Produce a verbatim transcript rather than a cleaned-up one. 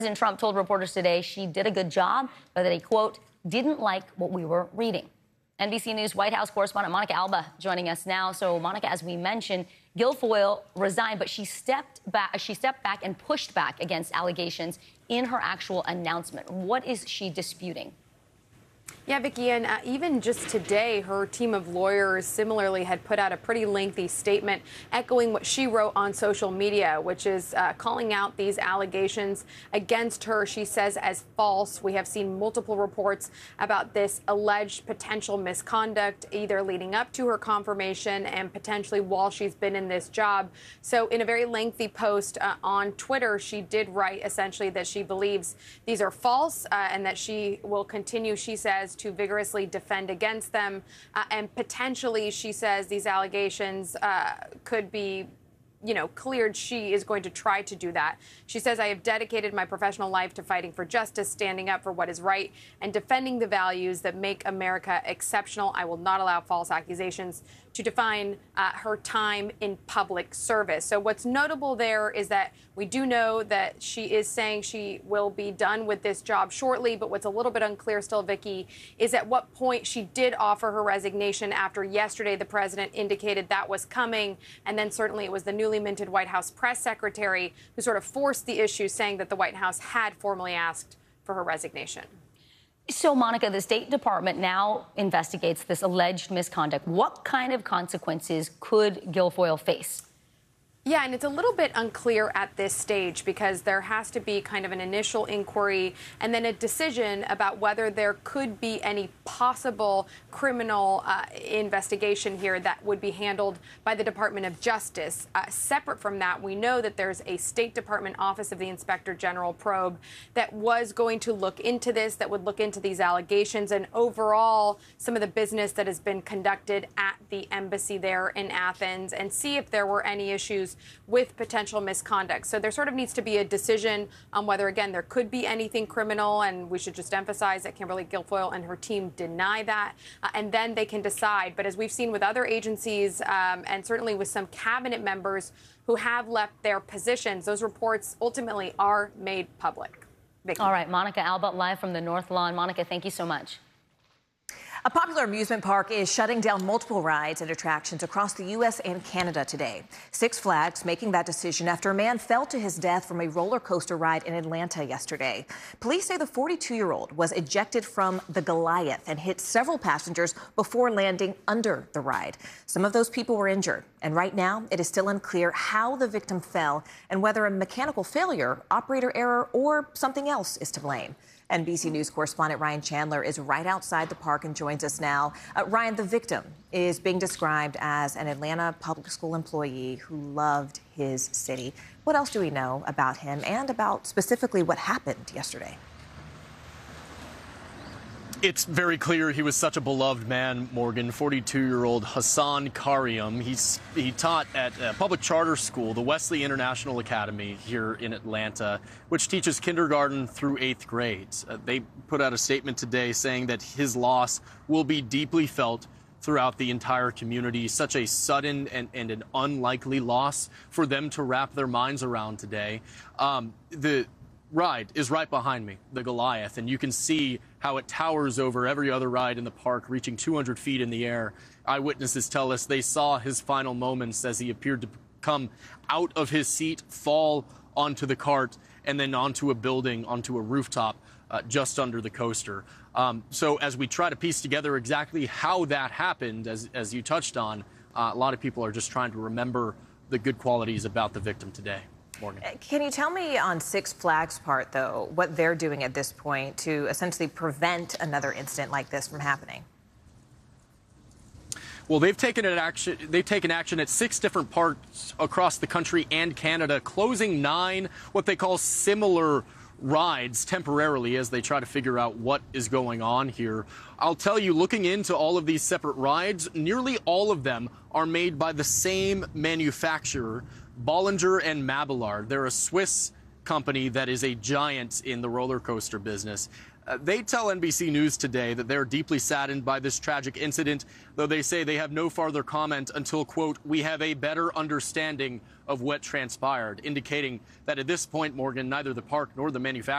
President Trump told reporters today she did a good job, but that he, quote, didn't like what we were reading. N B C News White House correspondent Monica Alba joining us now. So, Monica, as we mentioned, Guilfoyle resigned, but she stepped back. She stepped back and pushed back against allegations in her actual announcement. What is she disputing? Yeah, Vicki, and uh, even just today, her team of lawyers similarly had put out a pretty lengthy statement echoing what she wrote on social media, which is uh, calling out these allegations against her, she says, as false. We have seen multiple reports about this alleged potential misconduct, either leading up to her confirmation and potentially while she's been in this job. So in a very lengthy post uh, on Twitter, she did write essentially that she believes these are false uh, and that she will continue, she says, to vigorously defend against them. Uh, and potentially, she says, these allegations uh, could be, you know, cleared. She is going to try to do that. She says, I have dedicated my professional life to fighting for justice, standing up for what is right, and defending the values that make America exceptional. I will not allow false accusations to define uh, her time in public service. So what's notable there is that we do know that she is saying she will be done with this job shortly, but what's a little bit unclear still, Vicki, is at what point she did offer her resignation after yesterday the president indicated that was coming, and then certainly it was the newly minted White House press secretary who sort of forced the issue, saying that the White House had formally asked for her resignation. So, Monica, the State Department now investigates this alleged misconduct. What kind of consequences could Guilfoyle face? Yeah, and it's a little bit unclear at this stage because there has to be kind of an initial inquiry and then a decision about whether there could be any possible criminal uh, investigation here that would be handled by the Department of Justice. Uh, separate from that, we know that there's a State Department Office of the Inspector General probe that was going to look into this, that would look into these allegations and overall some of the business that has been conducted at the embassy there in Athens and see if there were any issues with potential misconduct. So there sort of needs to be a decision on whether, again, there could be anything criminal, and we should just emphasize that Kimberly Guilfoyle and her team deny that, uh, and then they can decide. But as we've seen with other agencies um, and certainly with some cabinet members who have left their positions, those reports ultimately are made public. Vicki. All right, Monica Alba, live from the North Lawn. Monica, thank you so much. A popular amusement park is shutting down multiple rides and attractions across the U S and Canada today. Six Flags making that decision after a man fell to his death from a roller coaster ride in Atlanta yesterday. Police say the forty-two-year-old was ejected from the Goliath and hit several passengers before landing under the ride. Some of those people were injured, and right now it is still unclear how the victim fell and whether a mechanical failure, operator error, or something else is to blame. N B C News correspondent Ryan Chandler is right outside the park and joins us now. Uh, Ryan, the victim is being described as an Atlanta public school employee who loved his city. What else do we know about him and about specifically what happened yesterday? It's very clear he was such a beloved man, Morgan. forty-two-year-old Hassan Karim. He's, he taught at a public charter school, the Wesley International Academy here in Atlanta, which teaches kindergarten through eighth grades. Uh, they put out a statement today saying that his loss will be deeply felt throughout the entire community. Such a sudden and, and an unlikely loss for them to wrap their minds around today. Um, the ride is right behind me, the Goliath, and you can see how it towers over every other ride in the park, reaching two hundred feet in the air. Eyewitnesses tell us they saw his final moments as he appeared to come out of his seat, fall onto the cart, and then onto a building, onto a rooftop uh, just under the coaster. Um, so as we try to piece together exactly how that happened, as, as you touched on, uh, a lot of people are just trying to remember the good qualities about the victim today. Morgan. Can you tell me on Six Flags' part, though, what they're doing at this point to essentially prevent another incident like this from happening? Well, they've taken an action. They've taken action at six different parks across the country and Canada, closing nine what they call similar rides temporarily as they try to figure out what is going on here. I'll tell you, looking into all of these separate rides, nearly all of them are made by the same manufacturer, Bollinger and Mabillard. They're a Swiss company that is a giant in the roller coaster business. Uh, they tell N B C News today that they're deeply saddened by this tragic incident, though they say they have no further comment until, quote, we have a better understanding of what transpired, indicating that at this point, Morgan, neither the park nor the manufacturer